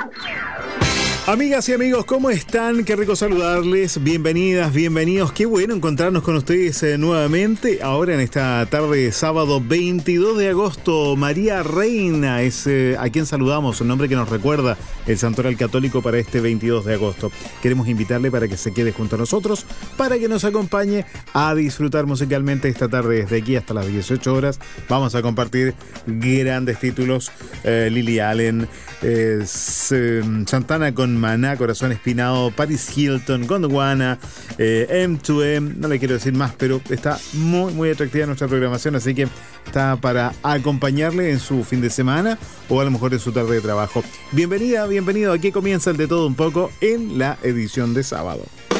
Amigas y amigos, ¿cómo están? Qué rico saludarles. Bienvenidas, bienvenidos. Qué bueno encontrarnos con ustedes nuevamente. Ahora en esta tarde de sábado 22 de agosto. María Reina es a quien saludamos, un nombre que nos recuerda el santoral católico para este 22 de agosto. Queremos invitarle para que se quede junto a nosotros, para que nos acompañe a disfrutar musicalmente esta tarde desde aquí hasta las 18 horas. Vamos a compartir grandes títulos. Lily Allen, Santana con Maná, Corazón Espinado, Paris Hilton, Gondwana, M2M, no le quiero decir más, pero está muy atractiva nuestra programación, así que está para acompañarle en su fin de semana o a lo mejor en su tarde de trabajo. Bienvenida, bienvenido, aquí comienza el De Todo Un Poco en la edición de sábado.